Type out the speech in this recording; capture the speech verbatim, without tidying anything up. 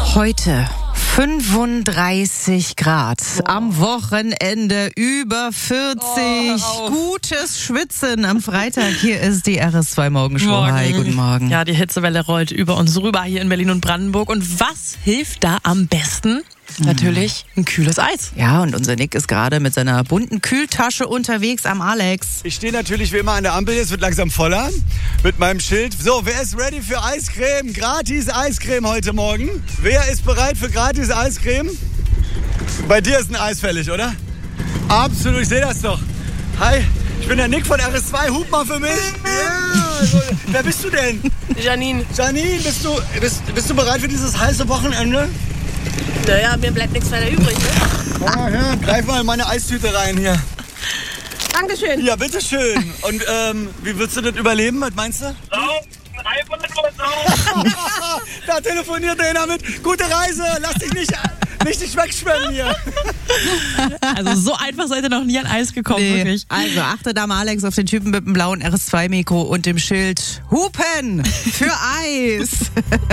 Heute fünfunddreißig Grad, oh. Am Wochenende über vierzig, oh, gutes Schwitzen am Freitag. Hier ist die R S zwei Morgenshow. Morgen. Hi, guten Morgen. Ja, die Hitzewelle rollt über uns rüber hier in Berlin und Brandenburg. Und was hilft da am besten? Natürlich ein kühles Eis. Ja, und unser Nick ist gerade mit seiner bunten Kühltasche unterwegs am Alex. Ich stehe natürlich wie immer an der Ampel, jetzt wird langsam voller, mit meinem Schild. So, wer ist ready für Eiscreme? Gratis Eiscreme heute Morgen. Wer ist bereit für gratis Eiscreme? Bei dir ist ein Eis fällig, oder? Absolut, ich sehe das doch. Hi, ich bin der Nick von R S zwei, hup mal für mich. Ja, so, wer bist du denn? Janine. Janine, bist du, bist, bist du bereit für dieses heiße Wochenende? Naja, mir bleibt nichts weiter übrig, ne? Ah, ja, greif mal in meine Eistüte rein hier. Dankeschön. Ja, bitteschön. Und ähm, wie würdest du das überleben? Was meinst du? Einfach nur so. Da telefoniert einer mit. Gute Reise, lass dich nicht, nicht, nicht wegschwemmen hier. Also so einfach seid ihr noch nie an Eis gekommen, Nee. wirklich. Also achtet am Alex auf den Typen mit dem blauen R S zwei Mikro und dem Schild Hupen für Eis.